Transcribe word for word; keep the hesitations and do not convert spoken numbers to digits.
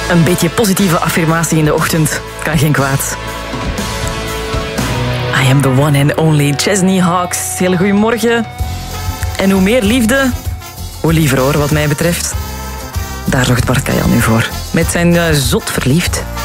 Een beetje positieve affirmatie in de ochtend kan geen kwaad. I am the one and only Chesney Hawkes. Hele goeiemorgen. En hoe meer liefde, hoe liever hoor, wat mij betreft. Daar zorgt Bart Kajan nu voor. Met zijn uh, zot verliefd.